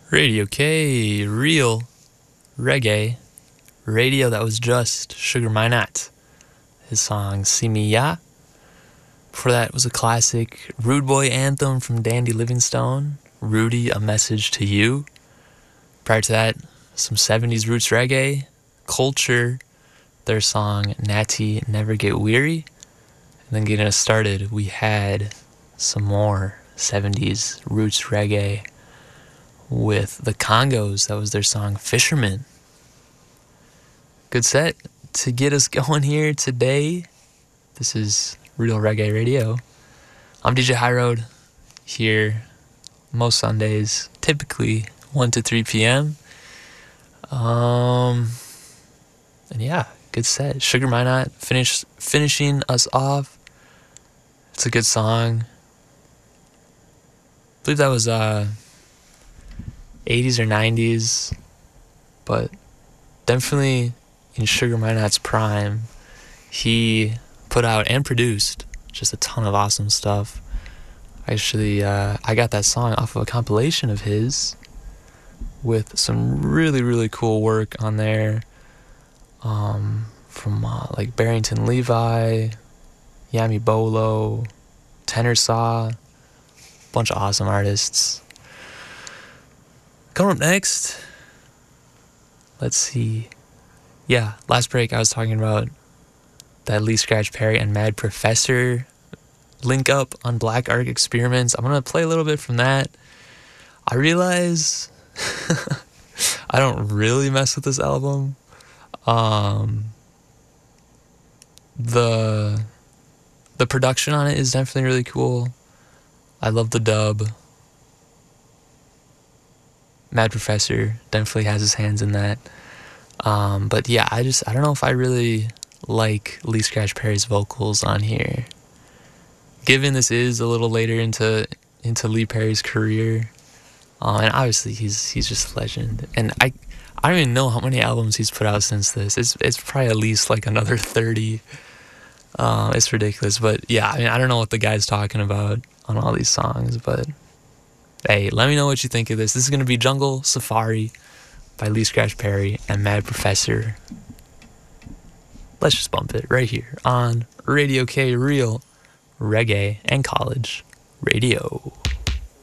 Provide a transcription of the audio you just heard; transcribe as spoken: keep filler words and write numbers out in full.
Radio K, real reggae radio. That was just Sugar Minott. His song See Me Ya. Before that was a classic Rude Boy anthem from Dandy Livingstone, Rudy, A Message to You. Prior to that, some seventies roots reggae, Culture, their song Natty Never Get Weary. And then getting us started, we had some more seventies roots reggae with the Congos. That was their song Fisherman. Good set to get us going here today. This is Real Reggae Radio. I'm D J High Road, here most Sundays, typically one to three p.m. Um, and yeah, good set. Sugar Minott finish, finishing us off. It's a good song. I believe that was uh, eighties or nineties, but definitely in Sugar Minott's prime. He put out and produced just a ton of awesome stuff. Actually, uh, I got that song off of a compilation of his with some really, really cool work on there, um, from uh, like Barrington Levi, Yami Bolo, Tenor Saw, bunch of awesome artists. Coming up next, let's see. Yeah, last break I was talking about that Lee Scratch Perry and Mad Professor link up on Black Ark Experiments. I'm going to play a little bit from that. I realize I don't really mess with this album. Um, the the production on it is definitely really cool. I love the dub. Mad Professor definitely has his hands in that. Um, but yeah, I just, I don't know if I really like Lee Scratch Perry's vocals on here. Given this is a little later into into Lee Perry's career, uh, and obviously he's he's just a legend. And I I don't even know how many albums he's put out since this. It's it's probably at least like another thirty. Uh, it's ridiculous. But yeah, I mean, I don't know what the guy's talking about on all these songs, but hey, let me know what you think of this. This is going to be Jungle Safari by Lee Scratch Perry and Mad Professor. Let's just bump it right here on Radio K, Real Reggae and College Radio.